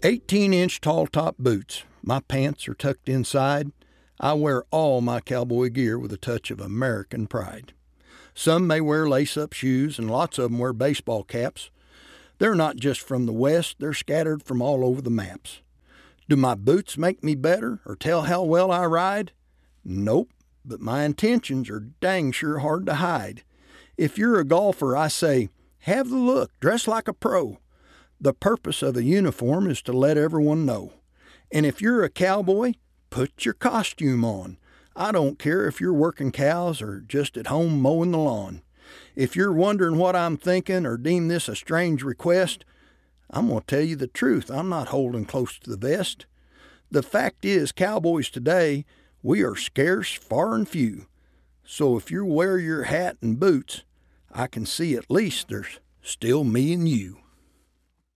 18-inch tall-top boots. My pants are tucked inside. I wear all my cowboy gear with a touch of American pride. Some may wear lace-up shoes, and lots of them wear baseball caps. They're not just from the West, they're scattered from all over the maps. Do my boots make me better or tell how well I ride? Nope, but my intentions are dang sure hard to hide. If you're a golfer, I say, have the look, dress like a pro. The purpose of a uniform is to let everyone know. And if you're a cowboy, put your costume on. I don't care if you're working cows or just at home mowing the lawn. If you're wondering what I'm thinking or deem this a strange request, I'm going to tell you the truth. I'm not holding close to the vest. The fact is, cowboys today, we are scarce, far and few. So if you wear your hat and boots, I can see at least there's still me and you.